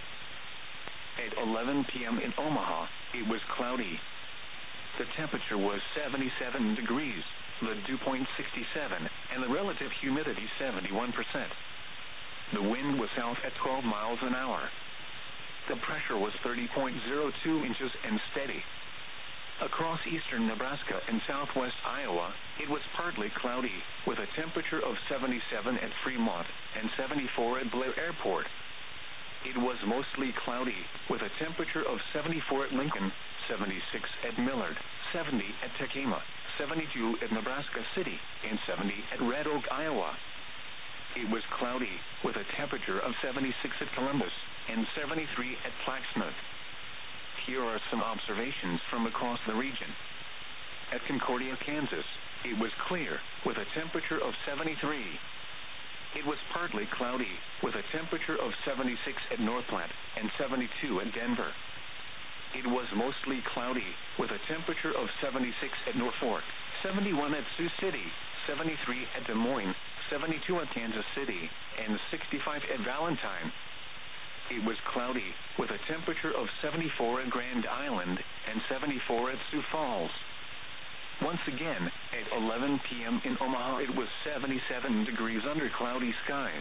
At eleven p.m. in Omaha, it was cloudy. The temperature was seventy-seven degrees, the dew point sixty-seven, and the relative humidity seventy-one percent. The wind was south at twelve miles an hour. The pressure was thirty point zero two inches and steady. Across eastern Nebraska and southwest Iowa, it was partly cloudy, with a temperature of seventy-seven at Fremont and seventy-four at Blair Airport. It was mostly cloudy, with a temperature of seventy-four at Lincoln, seventy-six at Millard, seventy at Tekema, seventy-two at Nebraska City, and seventy at Red Oak, Iowa. It was cloudy, with a temperature of seventy-six at Columbus and seventy-three at Plaquemine. Here are some observations from across the region. At Concordia, Kansas, it was clear, with a temperature of seventy-three. It was partly cloudy, with a temperature of seventy-six at Northplant and seventy-two at Denver. It was mostly cloudy, with a temperature of seventy-six at Norfolk, seventy-one at Sioux City, seventy-three at Des Moines, seventy-two at Kansas City, and sixty-five at Valentine. It was cloudy, with a temperature of seventy-four at Grand Island and seventy-four at Sioux Falls. Once again, at eleven p.m. in Omaha, it was seventy-seven degrees under cloudy skies.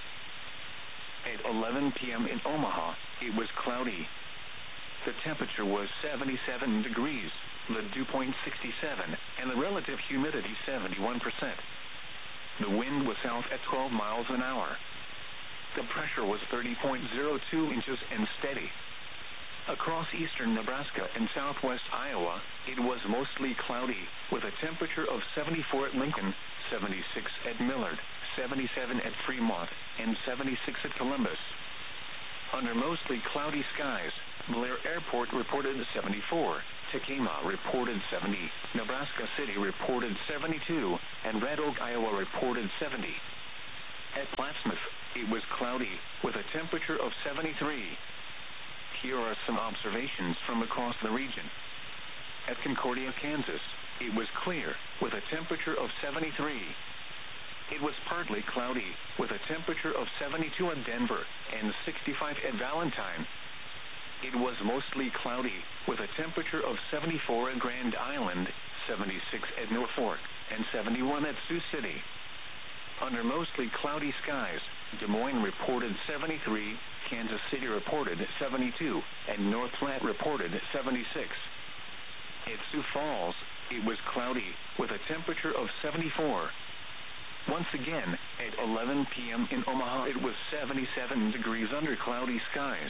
At eleven p.m. in Omaha, it was cloudy. The temperature was seventy-seven degrees, the dew point sixty-seven, and the relative humidity seventy-one percent. The wind was south at twelve miles an hour. The pressure was thirty point zero two inches and steady. Across eastern Nebraska and southwest Iowa, it was mostly cloudy, with a temperature of seventy-four at Lincoln, seventy-six at Millard, seventy-seven at Fremont, and seventy-six at Columbus. Under mostly cloudy skies, Blair Airport reported seventy-four, Tekamah reported seventy, Nebraska City reported seventy-two, and Red Oak, Iowa reported seventy. At Plattsmouth, it was cloudy, with a temperature of seventy-three. Here are some observations from across the region. At Concordia, Kansas, it was clear, with a temperature of seventy-three. It was partly cloudy, with a temperature of seventy-two at Denver, and sixty-five at Valentine. It was mostly cloudy, with a temperature of seventy-four at Grand Island, seventy-six at Norfolk, and seventy-one at Sioux City. Under mostly cloudy skies, Des Moines reported seventy-three, Kansas City reported seventy-two, and North Platte reported seventy-six. At Sioux Falls, it was cloudy, with a temperature of seventy-four. Once again, at eleven p.m. in Omaha, it was seventy-seven degrees under cloudy skies.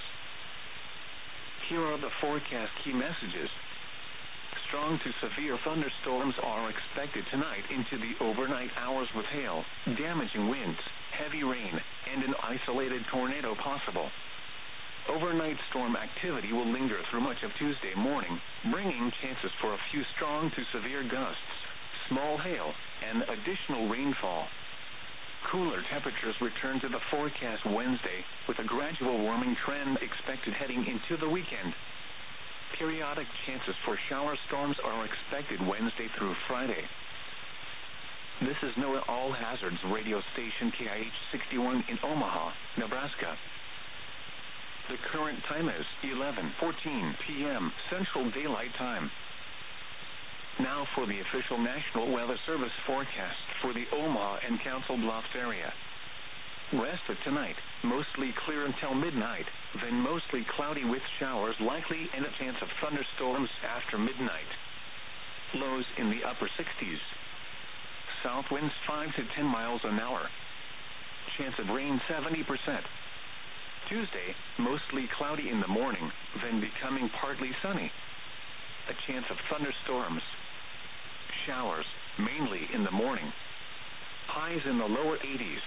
Here are the forecast key messages. Strong to severe thunderstorms are expected tonight into the overnight hours with hail, damaging winds, heavy rain, and an isolated tornado possible. Overnight storm activity will linger through much of Tuesday morning, bringing chances for a few strong to severe gusts, small hail, and additional rainfall. Cooler temperatures return to the forecast Wednesday, with a gradual warming trend expected heading into the weekend. Periodic chances for shower storms are expected Wednesday through Friday. This is NOAA All Hazards radio station K I H sixty-one in Omaha, Nebraska. The current time is eleven fourteen p.m. Central Daylight Time. Now for the official National Weather Service forecast for the Omaha and Council Bluffs area. Rest of tonight, mostly clear until midnight, then mostly cloudy with showers likely and a chance of thunderstorms after midnight. Lows in the upper sixties. South winds five to ten miles an hour. Chance of rain seventy percent. Tuesday, mostly cloudy in the morning, then becoming partly sunny. A chance of thunderstorms. Showers, mainly in the morning. Highs in the lower eighties.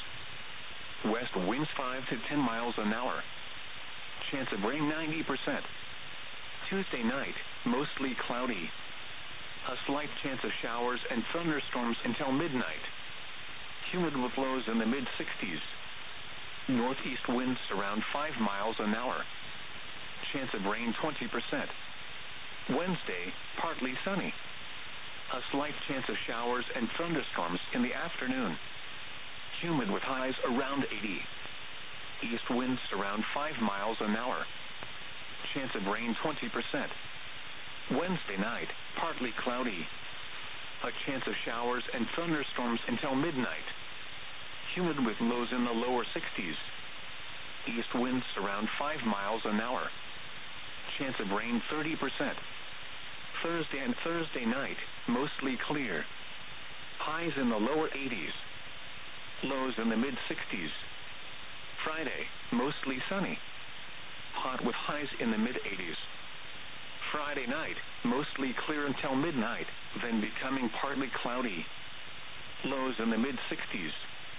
West winds five to ten miles an hour. Chance of rain ninety percent. Tuesday night, mostly cloudy. A slight chance of showers and thunderstorms until midnight. Humid with lows in the mid-sixties. Northeast winds around five miles an hour. Chance of rain twenty percent. Wednesday, partly sunny. A slight chance of showers and thunderstorms in the afternoon. Humid with highs around eighty. East winds around five miles an hour. Chance of rain twenty percent. Wednesday night, partly cloudy. A chance of showers and thunderstorms until midnight. Humid with lows in the lower sixties. East winds around five miles an hour. Chance of rain thirty percent. Thursday and Thursday night, mostly clear. Highs in the lower eighties. Lows in the mid-sixties. Friday, mostly sunny. Hot with highs in the mid-eighties. Friday night, mostly clear until midnight, then becoming partly cloudy. Lows in the mid-sixties.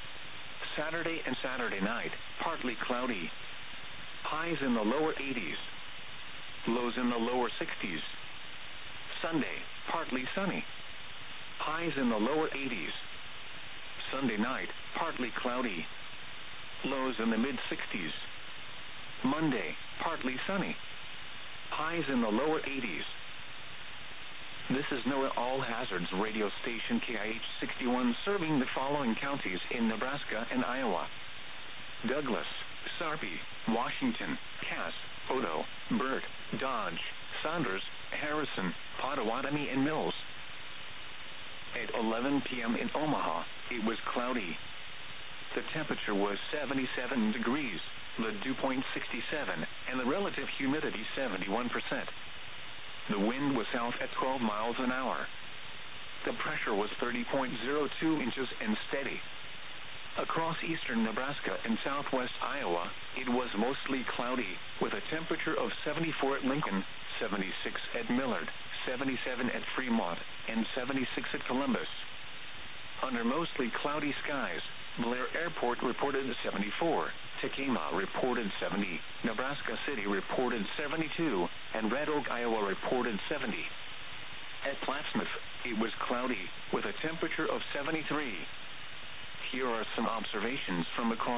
Saturday and Saturday night, partly cloudy. Highs in the lower eighties. Lows in the lower sixties. Sunday, partly sunny. Highs in the lower eighties. Sunday night, partly cloudy. Lows in the mid-sixties. Monday, partly sunny. Highs in the lower eighties. This is NOAA All Hazards radio station K I H sixty-one serving the following counties in Nebraska and Iowa: Douglas, Sarpy, Washington, Cass, Odo, Burt, Dodge, Saunders, Harrison, Pottawatomie, and Mills. At eleven p.m. in Omaha, it was cloudy. The temperature was seventy-seven degrees, the dew point sixty-seven, and the relative humidity seventy-one percent. The wind was south at twelve miles an hour. The pressure was thirty point zero two inches and steady. Across eastern Nebraska and southwest Iowa, it was mostly cloudy, with a temperature of seventy-four at Lincoln, seventy-six at Millard, seventy-seven at Fremont, and seventy-six at Columbus. Under mostly cloudy skies, Blair Airport reported seventy-four, Tekamah reported seventy, Nebraska City reported seventy-two, and Red Oak, Iowa reported seventy. At Plattsmouth, it was cloudy, with a temperature of seventy-three. Here are some observations from across